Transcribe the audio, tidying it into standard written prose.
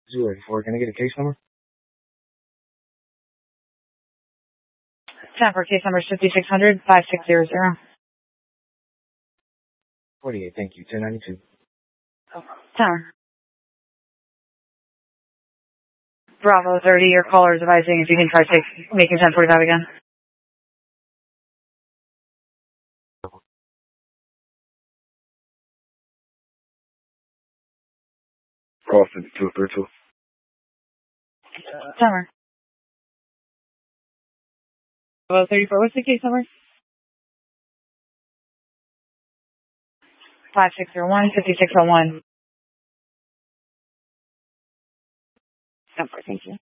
084. Can I get a case number? 10 for case number 5600 5600. 48. Thank you. 1092. Tower. Bravo 30, your caller is advising if you can try making 1045 again. Call 5232. Tower. Bravo 34, what's the case number? 5601 5601. Thank you.